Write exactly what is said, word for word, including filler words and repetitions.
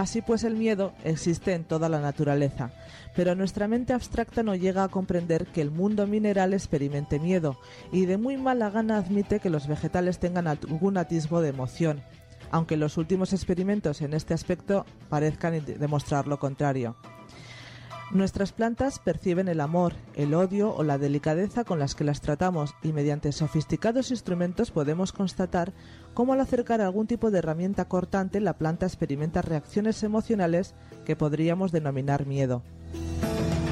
Así pues, el miedo existe en toda la naturaleza, pero nuestra mente abstracta no llega a comprender que el mundo mineral experimente miedo, y de muy mala gana admite que los vegetales tengan algún atisbo de emoción, aunque los últimos experimentos en este aspecto parezcan demostrar lo contrario. Nuestras plantas perciben el amor, el odio o la delicadeza con las que las tratamos, y mediante sofisticados instrumentos podemos constatar cómo al acercar algún tipo de herramienta cortante la planta experimenta reacciones emocionales que podríamos denominar miedo.